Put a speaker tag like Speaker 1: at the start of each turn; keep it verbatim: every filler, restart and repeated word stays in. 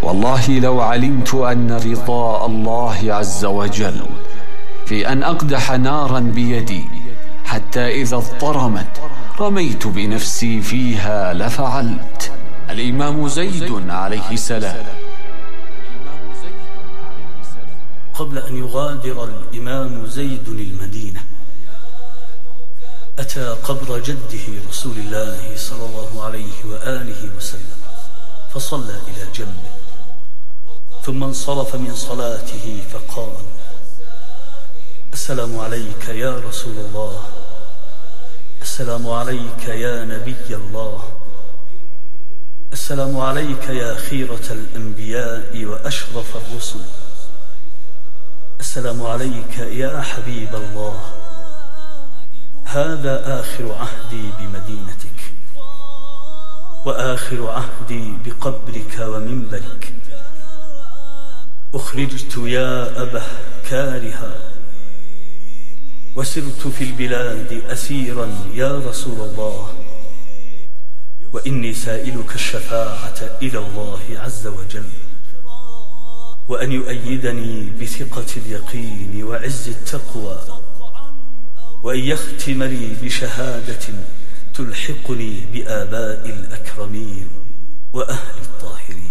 Speaker 1: والله لو علمت أن رضاء الله عز وجل في أن أقدح نارا بيدي حتى إذا اضطرمت رميت بنفسي فيها لفعلت. الإمام زيد عليه السلام.
Speaker 2: قبل أن يغادر الإمام زيد المدينة أتى قبر جده رسول الله صلى الله عليه وآله وسلم فصلى إلى جنبه، ثم انصرف من صلاته فقال: السلام عليك يا رسول الله، السلام عليك يا نبي الله، السلام عليك يا خيرة الأنبياء وأشرف الرسل، السلام عليك يا حبيب الله، هذا آخر عهدي بمدينتك وآخر عهدي بقبرك ومنبرك. أخرجت يا أبه كارها وسرت في البلاد أسيرا يا رسول الله، وإني سائلك الشفاعة إلى الله عز وجل، وأن يؤيدني بثقة اليقين وعز التقوى، وأن يختم لي بشهادة تلحقني بآباء الأكرمين وأهل الطاهرين.